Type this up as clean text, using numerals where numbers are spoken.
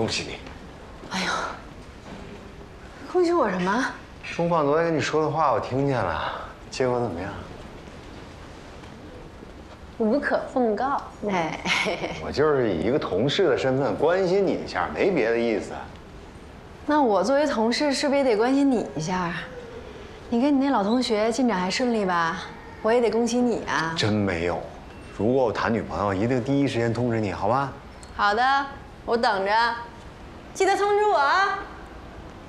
恭喜你！ 哎呦，恭喜我什么？ 钟放昨天跟你说的话我听见了，结果怎么样？ 无可奉告。哎， 我就是以一个同事的身份关心你一下，没别的意思。 那我作为同事是不是也得关心你一下？你跟你那老同学进展还顺利吧？我也得恭喜你啊！ 真没有，如果我谈女朋友，一定第一时间通知你，好吧？ 好的，我等着，记得通知我啊！